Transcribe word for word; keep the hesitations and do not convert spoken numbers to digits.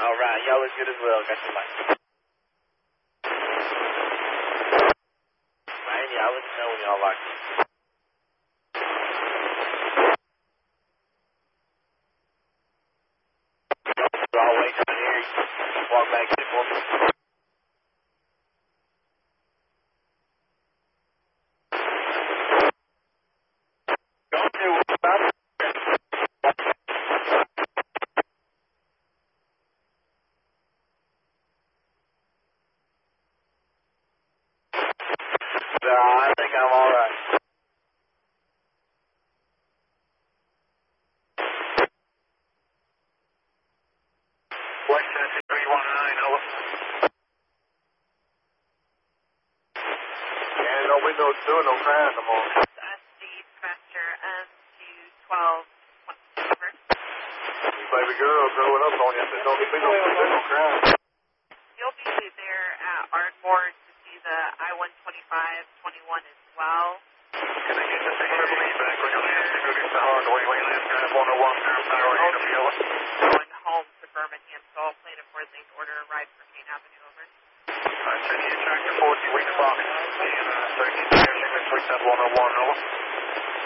All right, y'all look good as well. Got your mic. Miami, I'll let you know when y'all lock in. I'll wait down here. You walk back in for me. Don't do what about it. No, I think I'm all right. One seven three one nine, over. Yeah, no windows doing no crash no more. S D Pressure M two twelve over. Baby girl growing up on you. There's no windows doing no crash. You'll be there at Ardmore to see the I one twenty-five twenty-one as well. Can I get the same triple E back? We're going to have to go get the hard way. We're going to have to have one oh one power power eight of yellow. Going home to Birmingham, so I'll plan a four things order a ride for Kane Avenue over. I send you a tractor forty weeks box. And uh, thirteen years, you can switch that one oh one over.